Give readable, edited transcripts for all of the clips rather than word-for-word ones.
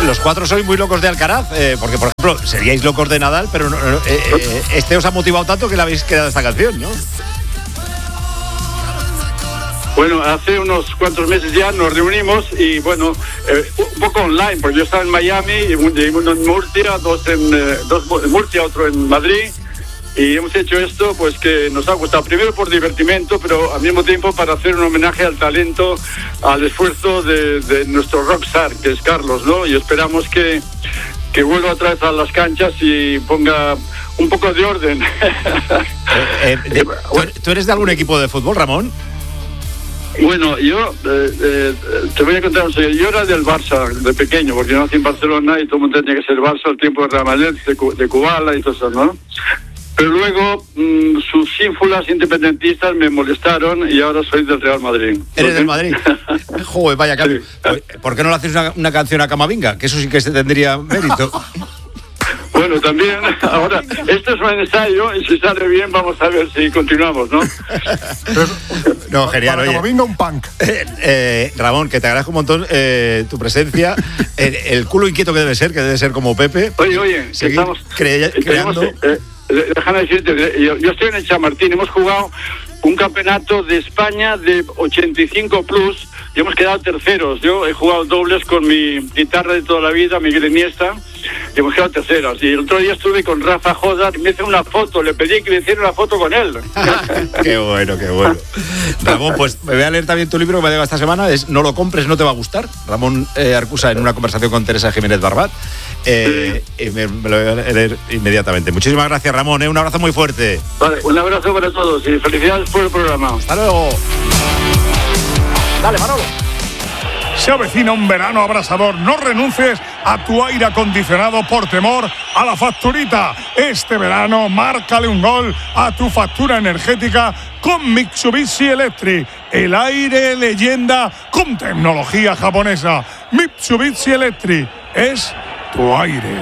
los cuatro sois muy locos de Alcaraz, porque, por ejemplo, seríais locos de Nadal, pero este os ha motivado tanto que le habéis creado esta canción, ¿no? Bueno, hace unos cuantos meses ya nos reunimos y bueno, un poco online, porque yo estaba en Miami, y uno en Murcia, dos en Murcia, otro en Madrid, y hemos hecho esto pues que nos ha gustado, primero por divertimento, pero al mismo tiempo para hacer un homenaje al talento, al esfuerzo de nuestro rockstar, que es Carlos, ¿no? Y esperamos que vuelva otra vez a las canchas y ponga un poco de orden. ¿Tú eres de algún equipo de fútbol, Ramón? Bueno, yo te voy a contar un secreto. Yo era del Barça de pequeño, porque yo nací en Barcelona y todo el mundo tenía que ser Barça al tiempo de Real Madrid, de Kubala y todo eso, ¿no? Pero luego sus ínfulas independentistas me molestaron y ahora soy del Real Madrid. ¿Eres del Madrid? Joder, vaya cambio. Sí. ¿Por qué no le haces una canción a Camavinga? Que eso sí que se tendría mérito. Bueno, también, ahora, esto es un ensayo y si sale bien vamos a ver si continuamos, ¿no? No, genial, oye. Como venga un punk. Ramón, que te agradezco un montón tu presencia, el culo inquieto que debe ser como Pepe. Oye, estamos creando. Déjame decirte, yo estoy en el Chamartín, hemos jugado un campeonato de España de 85 plus y hemos quedado terceros. Yo he jugado dobles con mi guitarra de toda la vida, Miguel Iniesta, y hemos quedado terceros. Y el otro día estuve con Rafa Jodar y me hizo una foto, le pedí que le hiciera una foto con él. Qué bueno, qué bueno. Ramón, pues me voy a leer también tu libro que me ha llegado esta semana, es No lo compres, no te va a gustar. Ramón Arcusa en una conversación con Teresa Jiménez Barbat. Y me lo voy a leer inmediatamente. Muchísimas gracias, Ramón, un abrazo muy fuerte. Vale, un abrazo para todos y felicidades por el programa. Hasta luego. Dale, Manolo. Se avecina un verano abrasador. No renuncies a tu aire acondicionado por temor a la facturita. Este verano, márcale un gol a tu factura energética con Mitsubishi Electric. El aire leyenda con tecnología japonesa. Mitsubishi Electric es tu aire.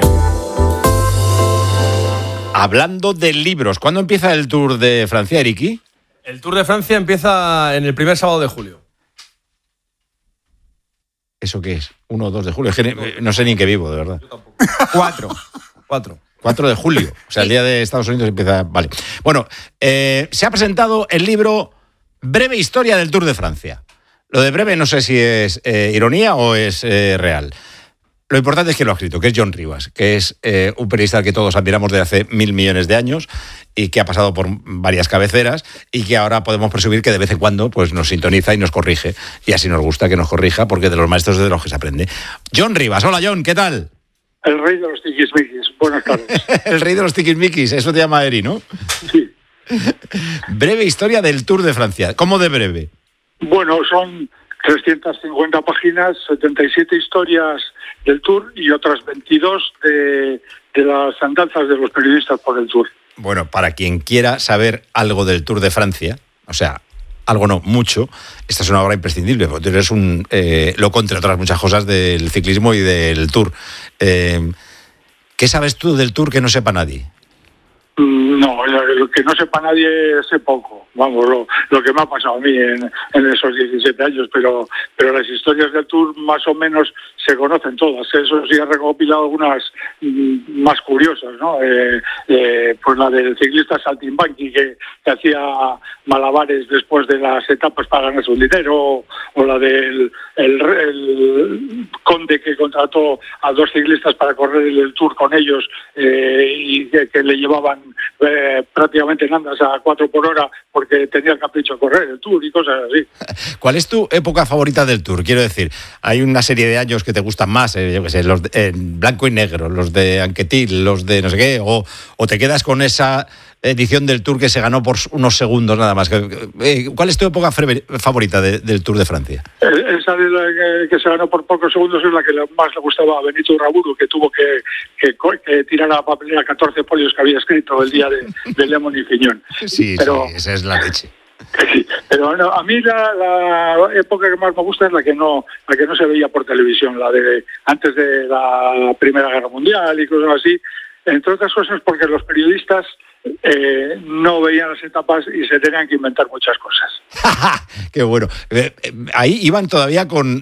Hablando de libros, ¿cuándo empieza el Tour de Francia, Eriki? El Tour de Francia empieza en el primer sábado de julio. ¿Eso qué es? 1 o 2 de julio. Es que no sé ni en qué vivo, de verdad. Yo tampoco. 4 de julio. O sea, el día de Estados Unidos empieza... Vale. Bueno, se ha presentado el libro Breve Historia del Tour de Francia. Lo de breve no sé si es ironía o es real. Lo importante es que lo ha escrito, que es John Rivas, que es un periodista que todos admiramos de hace 1.000 millones de años y que ha pasado por varias cabeceras y que ahora podemos presumir que de vez en cuando pues, nos sintoniza y nos corrige. Y así nos gusta que nos corrija, porque de los maestros es de los que se aprende. John Rivas, hola John, ¿qué tal? El rey de los tiquismiquis, buenas tardes. El rey de los tiquismiquis, eso te llama Eri, ¿no? Sí. Breve historia del Tour de Francia. ¿Cómo de breve? Bueno, son 350 páginas, 77 historias del Tour y otras 22 de las andanzas de los periodistas por el Tour. Bueno, para quien quiera saber algo del Tour de Francia, o sea, algo no, mucho, esta es una obra imprescindible, porque tú eres un loco, entre otras muchas cosas, del ciclismo y del Tour. ¿Qué sabes tú del Tour que no sepa nadie? No, lo que no sepa nadie sé poco. Vamos, lo que me ha pasado a mí en esos 17 años, pero las historias del Tour más o menos se conocen todas. Eso sí, he recopilado algunas más curiosas, ¿no? Pues la del ciclista Saltimbanqui que hacía malabares después de las etapas para ganarse un dinero, o la del el conde que contrató a 2 ciclistas para correr el Tour con ellos y que le llevaban prácticamente en andas a 4 por hora porque tenía el capricho de correr el Tour y cosas así. ¿Cuál es tu época favorita del Tour? Quiero decir, hay una serie de años que te gustan más, yo qué sé, los en blanco y negro, los de Anquetil, los de no sé qué, o te quedas con esa edición del Tour que se ganó por unos segundos nada más. ¿Cuál es tu época favorita del Tour de Francia? Esa de la que se ganó por pocos segundos es la que más le gustaba a Benito Uraburu, que tuvo que tirar a la papelera 14 folios que había escrito el día de Lemon y Fiñón. Sí, pero, sí, esa es la leche. Sí, pero no, a mí la época que más me gusta es la que no se veía por televisión, la de antes de la Primera Guerra Mundial y cosas así, entre otras cosas porque los periodistas no veían las etapas y se tenían que inventar muchas cosas. ¡Qué bueno! Ahí iban todavía con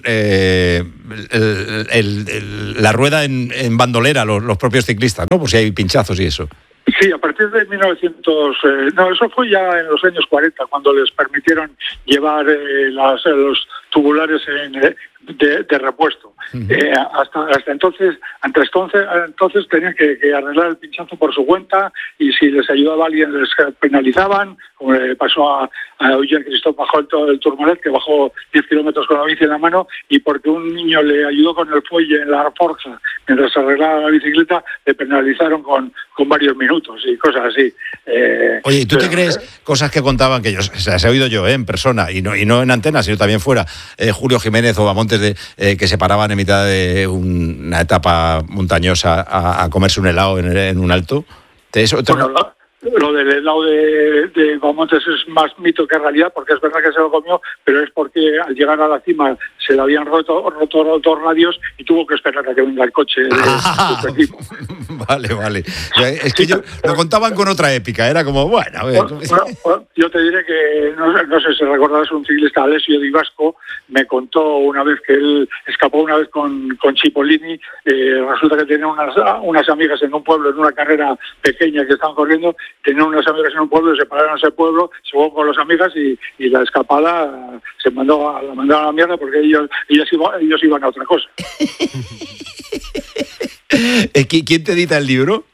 la rueda en bandolera los propios ciclistas, ¿no? Por si hay pinchazos y eso. Sí, a partir de 1900... eso fue ya en los años 40, cuando les permitieron llevar los tubulares de repuesto. Hasta entonces tenían que arreglar el pinchazo por su cuenta, y si les ayudaba alguien les penalizaban, como le pasó a Eugene Christophe, bajó el Tourmalet, que bajó 10 kilómetros con la bici en la mano, y porque un niño le ayudó con el fuelle en la forja mientras arreglaba la bicicleta, le penalizaron con varios minutos y cosas así. Oye, ¿y tú te crees cosas que contaban, que se he oído yo en persona, y no en antena, sino también fuera, Julio Jiménez o Bamontes, que se paraban en mitad de una etapa montañosa a comerse un helado en un alto? Lo del helado de Bamontes es más mito que realidad, porque es verdad que se lo comió, pero es porque al llegar a la cima se le habían roto dos radios y tuvo que esperar a que venga el coche de su equipo. Vale. Es que lo contaban con otra épica, era como, bueno, a ver. Bueno, yo te diré que, no sé si recordarás, un ciclista, Alessio Di Vasco, me contó una vez que él escapó una vez con Cipollini. Resulta que tenía unas amigas en un pueblo, en una carrera pequeña que estaban corriendo. Tenían unas amigas en un pueblo, se pararon a ese pueblo, se fue con las amigas y la escapada la mandaron a la mierda, porque ellos iban a otra cosa. ¿Quién te edita el libro?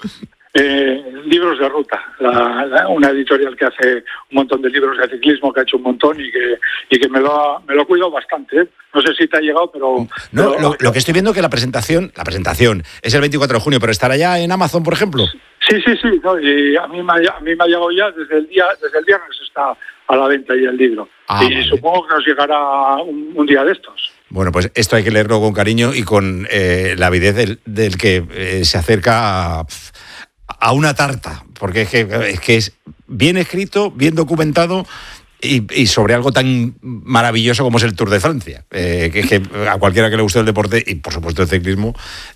Libros de Ruta, una editorial que hace un montón de libros de ciclismo, que ha hecho un montón y que me lo ha cuidado bastante. No sé si te ha llegado, pero... No, lo que estoy viendo es que la presentación es el 24 de junio, pero ¿estará ya en Amazon, por ejemplo? Sí, no, y a mí me ha llegado ya desde el viernes está a la venta ya el libro. Vale. Supongo que nos llegará un día de estos. Bueno, pues esto hay que leerlo con cariño y con la avidez del que se acerca a una tarta, porque es que es bien escrito, bien documentado y sobre algo tan maravilloso como es el Tour de Francia, que es que a cualquiera que le guste el deporte y por supuesto el ciclismo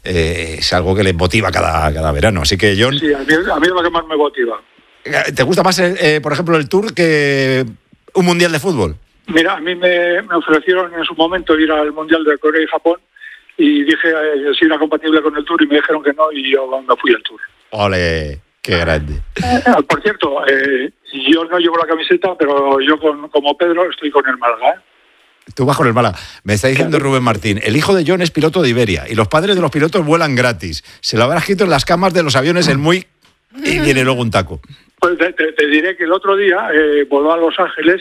es algo que le motiva cada verano. Así que, John... Sí, a mí es lo que más me motiva. ¿Te gusta más, por ejemplo, el Tour que un Mundial de fútbol? Mira, a mí me ofrecieron en su momento ir al Mundial de Corea y Japón, y dije si era compatible con el Tour, y me dijeron que no, y yo me fui al Tour. ¡Ole! ¡Qué grande! Por cierto, yo no llevo la camiseta, pero yo como Pedro estoy con el Málaga, Tú vas con el Málaga. Me está diciendo Rubén Martín, el hijo de John es piloto de Iberia y los padres de los pilotos vuelan gratis. Se lo habrá escrito en las camas de los aviones el muy... y viene luego un taco. Pues te diré que el otro día voló a Los Ángeles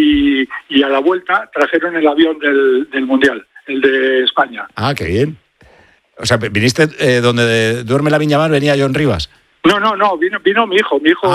y a la vuelta trajeron el avión del Mundial, el de España. Ah, qué bien. O sea, viniste donde duerme la Viñamar, venía John Rivas. No, vino mi hijo. Mi hijo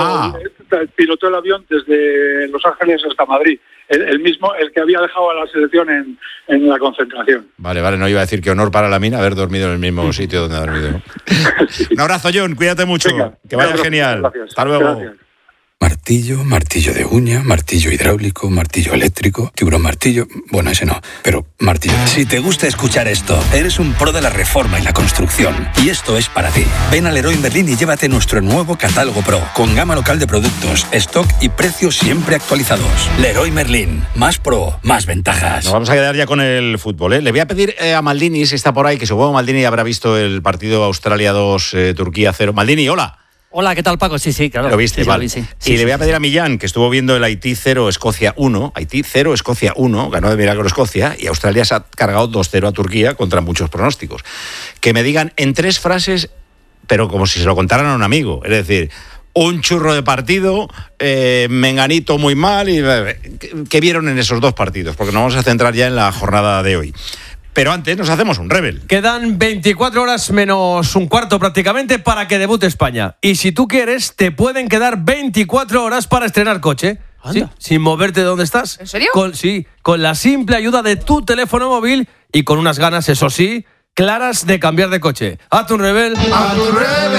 pilotó el avión desde Los Ángeles hasta Madrid. El mismo, el que había dejado a la selección en la concentración. Vale, no iba a decir que honor para la mina haber dormido en el mismo sitio donde ha dormido, ¿no? Sí. Un abrazo, John, cuídate mucho. Venga, que vaya genial. Gracias. Hasta luego. Gracias. Martillo, martillo de uña, martillo hidráulico, martillo eléctrico, tiburón martillo... Bueno, ese no, pero martillo... Si te gusta escuchar esto, eres un pro de la reforma y la construcción. Y esto es para ti. Ven a Leroy Merlin y llévate nuestro nuevo catálogo Pro, con gama local de productos, stock y precios siempre actualizados. Leroy Merlin, más pro, más ventajas. Nos vamos a quedar ya con el fútbol, ¿eh? Le voy a pedir a Maldini, si está por ahí, que supongo Maldini habrá visto el partido Australia 2, Turquía 0. Maldini, hola. Hola, ¿qué tal, Paco? Sí, claro. Lo viste, sí, vale. Sí. Y le voy a pedir a Millán, que estuvo viendo el Haití 0, Escocia 1. Haití 0, Escocia 1, ganó de milagro Escocia, y Australia se ha cargado 2-0 a Turquía contra muchos pronósticos. Que me digan en 3 frases, pero como si se lo contaran a un amigo. Es decir, un churro de partido, menganito muy mal. Y ¿qué vieron en esos 2 partidos? Porque nos vamos a centrar ya en la jornada de hoy. Pero antes nos hacemos un Rebel. Quedan 24 horas menos un cuarto prácticamente para que debute España. Y si tú quieres, te pueden quedar 24 horas para estrenar coche. ¿Sí? Sin moverte de donde estás. ¿En serio? Con la simple ayuda de tu teléfono móvil y con unas ganas, eso sí, claras de cambiar de coche. ¡Hazte un Rebel! ¡A tu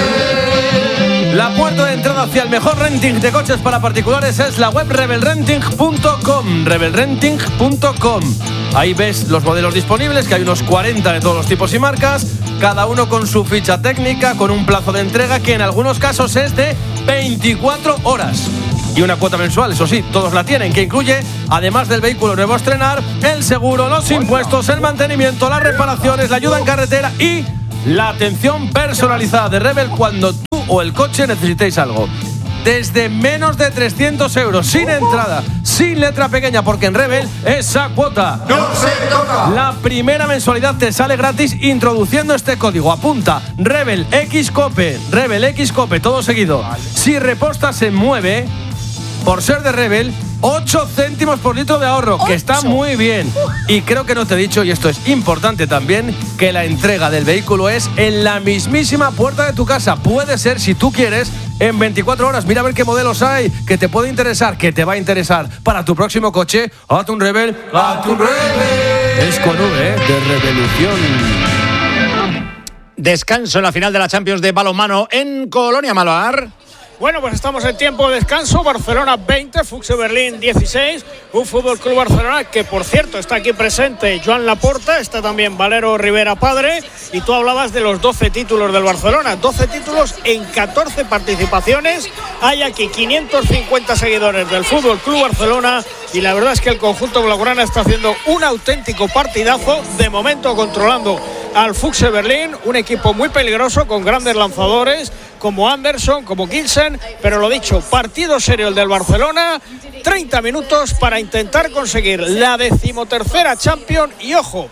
Rebel! La puerta de entrada hacia el mejor renting de coches para particulares es la web rebelrenting.com. rebelrenting.com. Ahí ves los modelos disponibles, que hay unos 40 de todos los tipos y marcas, cada uno con su ficha técnica, con un plazo de entrega que en algunos casos es de 24 horas. Y una cuota mensual, eso sí, todos la tienen, que incluye, además del vehículo nuevo a estrenar, el seguro, los impuestos, el mantenimiento, las reparaciones, la ayuda en carretera y la atención personalizada de Rebel cuando tú o el coche necesitéis algo. Desde menos de 300 euros, sin entrada, sin letra pequeña, porque en Rebel esa cuota no se toca. La primera mensualidad te sale gratis introduciendo este código. Apunta, Rebel Xcope, todo seguido. Si repostas se mueve, por ser de Rebel, 8 céntimos por litro de ahorro, que está muy bien. Y creo que no te he dicho, y esto es importante también, que la entrega del vehículo es en la mismísima puerta de tu casa. Puede ser, si tú quieres, en 24 horas. Mira a ver qué modelos hay, que te puede interesar, que te va a interesar para tu próximo coche. Hazte un Rebel. ¡Hazte un Rebel! Es con V, de revolución. Descanso en la final de la Champions de balonmano en Colonia, Malvar. Bueno, pues estamos en tiempo de descanso. Barcelona 20, Fuxe Berlín 16. Un Fútbol Club Barcelona que, por cierto, está aquí presente Joan Laporta, está también Valero Rivera padre. Y tú hablabas de los 12 títulos del Barcelona. 12 títulos en 14 participaciones. Hay aquí 550 seguidores del Fútbol Club Barcelona. Y la verdad es que el conjunto blaugrana está haciendo un auténtico partidazo. De momento controlando al Fuxe Berlín, un equipo muy peligroso con grandes lanzadores como Anderson, como Gilsen, pero lo dicho, partido serio el del Barcelona, 30 minutos para intentar conseguir la 13ª Champions y ojo,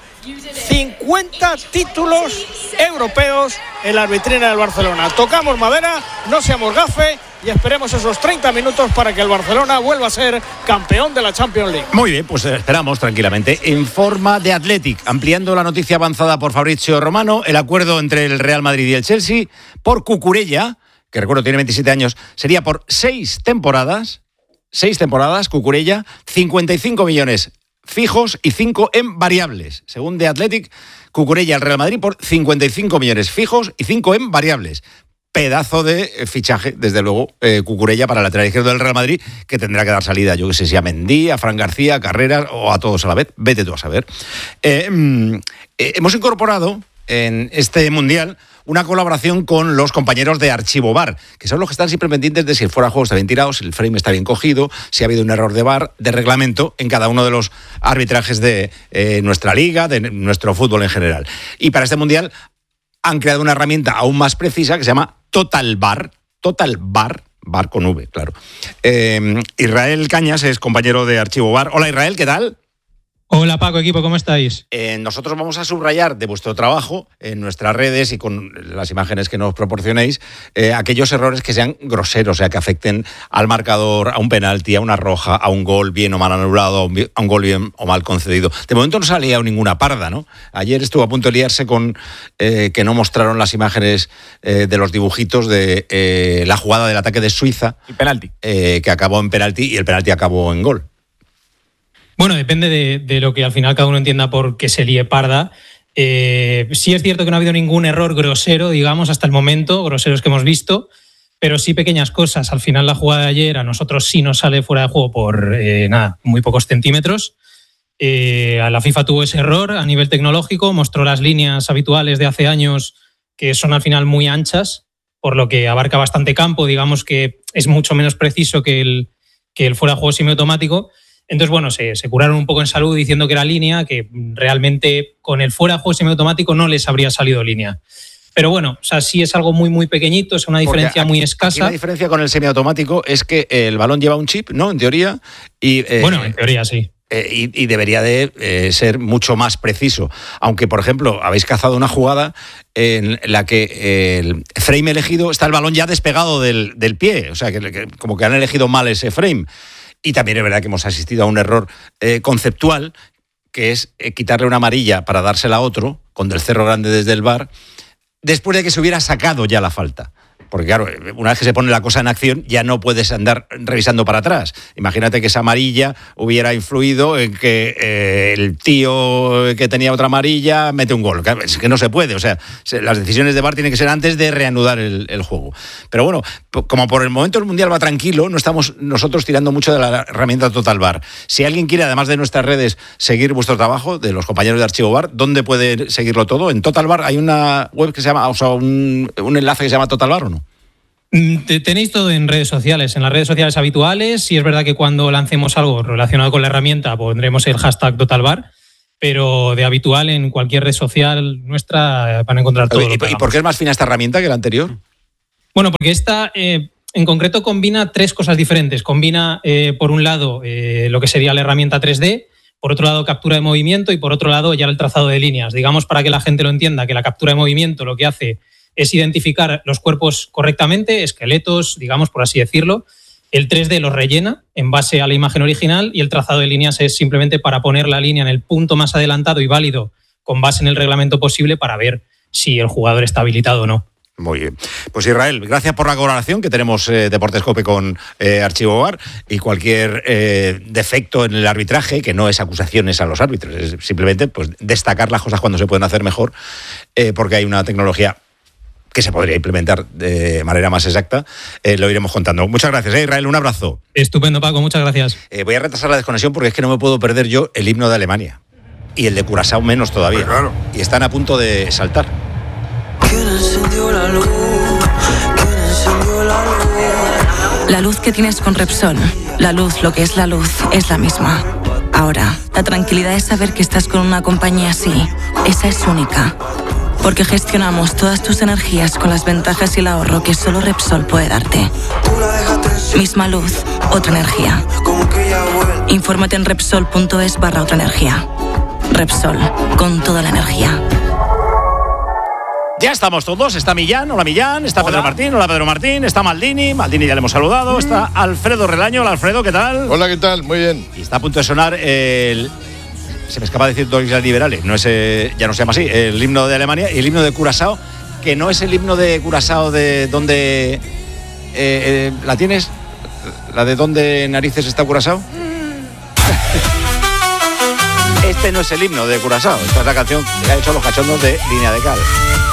50 títulos europeos en la vitrina del Barcelona. Tocamos madera, no seamos gafe y esperemos esos 30 minutos para que el Barcelona vuelva a ser campeón de la Champions League. Muy bien, pues esperamos tranquilamente. En forma de Athletic, ampliando la noticia avanzada por Fabrizio Romano, el acuerdo entre el Real Madrid y el Chelsea por Cucurella, que recuerdo tiene 27 años, sería por 6 temporadas, Cucurella, 55 millones fijos y 5 en variables. Según The Athletic, Cucurella al Real Madrid por 55 millones fijos y 5 en variables. Pedazo de fichaje, desde luego, Cucurella para el lateral izquierdo del Real Madrid, que tendrá que dar salida, yo que sé, si a Mendy, a Fran García, a Carreras o a todos a la vez. Vete tú a saber. Hemos incorporado en este Mundial una colaboración con los compañeros de Archivo VAR, que son los que están siempre pendientes de si el fuera de juego está bien tirado, si el frame está bien cogido, si ha habido un error de VAR, de reglamento en cada uno de los arbitrajes de nuestra liga, de nuestro fútbol en general. Y para este Mundial han creado una herramienta aún más precisa que se llama Total VAR, VAR con V, claro. Israel Cañas es compañero de Archivo VAR. Hola Israel, ¿qué tal? Hola Paco, equipo, ¿cómo estáis? Nosotros vamos a subrayar de vuestro trabajo en nuestras redes y con las imágenes que nos proporcionéis aquellos errores que sean groseros, o sea, que afecten al marcador, a un penalti, a una roja, a un gol bien o mal anulado, a un gol bien o mal concedido. De momento no se ha liado ninguna parda, ¿no? Ayer estuvo a punto de liarse con que no mostraron las imágenes de los dibujitos de la jugada del ataque de Suiza. El penalti. Que acabó en penalti y el penalti acabó en gol. Bueno, depende de lo que al final cada uno entienda por qué se líe parda. Sí es cierto que no ha habido ningún error grosero, digamos, hasta el momento, groseros que hemos visto, pero sí pequeñas cosas. Al final la jugada de ayer a nosotros sí nos sale fuera de juego por muy pocos centímetros. A la FIFA tuvo ese error a nivel tecnológico, mostró las líneas habituales de hace años que son al final muy anchas, por lo que abarca bastante campo, digamos que es mucho menos preciso que el fuera de juego semiautomático. Entonces, bueno, se curaron un poco en salud diciendo que era línea, que realmente con el fuera de juego semiautomático no les habría salido línea. Pero bueno, o sea, sí es algo muy, muy pequeñito, es una diferencia muy escasa. La diferencia con el semiautomático es que el balón lleva un chip, ¿no? En teoría. Y, bueno, en teoría sí. Y debería de ser mucho más preciso. Aunque, por ejemplo, habéis cazado una jugada en la que el frame elegido está el balón ya despegado del pie. O sea, que como que han elegido mal ese frame. Y también es verdad que hemos asistido a un error conceptual, que es quitarle una amarilla para dársela a otro, con del cerro grande desde el VAR, después de que se hubiera sacado ya la falta. Porque claro, una vez que se pone la cosa en acción, ya no puedes andar revisando para atrás. Imagínate que esa amarilla hubiera influido en que el tío que tenía otra amarilla mete un gol. Es que no se puede. O sea, las decisiones de VAR tienen que ser antes de reanudar el juego. Pero bueno, como por el momento el Mundial va tranquilo, no estamos nosotros tirando mucho de la herramienta Total VAR. Si alguien quiere, además de nuestras redes, seguir vuestro trabajo, de los compañeros de Archivo VAR, ¿dónde puede seguirlo todo? En Total VAR hay una web que se llama, o sea, un enlace que se llama Total VAR, ¿o no? Tenéis todo en redes sociales, en las redes sociales habituales. Sí es verdad que cuando lancemos algo relacionado con la herramienta pondremos el hashtag TotalVar, pero de habitual en cualquier red social nuestra van a encontrar todo. ¿Y por qué es más fina esta herramienta que la anterior? Bueno, porque esta en concreto combina 3 cosas diferentes. Combina, por un lado, lo que sería la herramienta 3D, por otro lado, captura de movimiento y por otro lado, ya el trazado de líneas. Digamos, para que la gente lo entienda, que la captura de movimiento lo que hace es identificar los cuerpos correctamente, esqueletos, digamos, por así decirlo. El 3D los rellena en base a la imagen original y el trazado de líneas es simplemente para poner la línea en el punto más adelantado y válido con base en el reglamento posible para ver si el jugador está habilitado o no. Muy bien. Pues Israel, gracias por la colaboración que tenemos Deportes COPE con Archivo VAR, y cualquier defecto en el arbitraje, que no es acusaciones a los árbitros, es simplemente pues destacar las cosas cuando se pueden hacer mejor, porque hay una tecnología que se podría implementar de manera más exacta, lo iremos contando. Muchas gracias, Israel, un abrazo. Estupendo, Paco, muchas gracias. Voy a retrasar la desconexión porque es que no me puedo perder yo el himno de Alemania, y el de Curazao menos todavía. Pues claro. Y están a punto de saltar. ¿Quién encendió la luz? ¿Quién encendió la luz? La luz que tienes con Repsol, la luz, lo que es la luz, es la misma. Ahora, la tranquilidad es saber que estás con una compañía así. Esa es única. Porque gestionamos todas tus energías con las ventajas y el ahorro que solo Repsol puede darte. Misma luz, otra energía. Infórmate en Repsol.es/otra energía. Repsol, con toda la energía. Ya estamos todos, está Millán, hola Millán, está Hola. Pedro Martín, hola Pedro Martín, está Maldini ya le hemos saludado, está Alfredo Relaño, hola Alfredo, ¿qué tal? Hola, ¿qué tal? Muy bien. Y está a punto de sonar se me escapa decir Doris Liberales, no es, ya no se llama así, el himno de Alemania y el himno de Curazao, que no es el himno de Curazao de donde ¿la tienes? ¿La de dónde narices está Curazao? Este no es el himno de Curazao, esta es la canción que ha hecho los cachondos de Línea de Cal.